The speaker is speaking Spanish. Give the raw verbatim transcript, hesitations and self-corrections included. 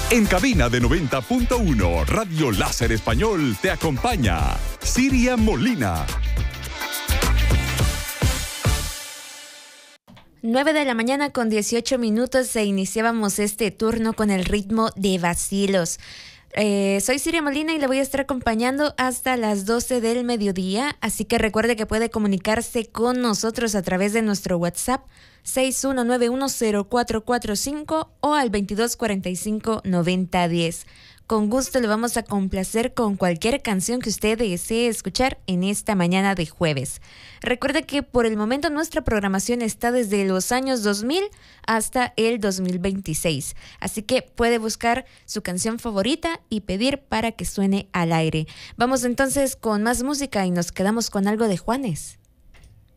En cabina de noventa punto uno, Radio Láser Español te acompaña Siria Molina. nueve de la mañana con dieciocho minutos e iniciábamos este turno con el ritmo de vacilos. Eh, soy Siria Molina y le voy a estar acompañando hasta las doce del mediodía, así que recuerde que puede comunicarse con nosotros a través de nuestro WhatsApp seis uno nueve uno cero cuatro cuatro cinco o al veintidós cuarenta y cinco noventa diez. Con gusto le vamos a complacer con cualquier canción que usted desee escuchar en esta mañana de jueves. Recuerde que por el momento nuestra programación está desde los años dos mil hasta el dos mil veintiséis. Así que puede buscar su canción favorita y pedir para que suene al aire. Vamos entonces con más música y nos quedamos con algo de Juanes.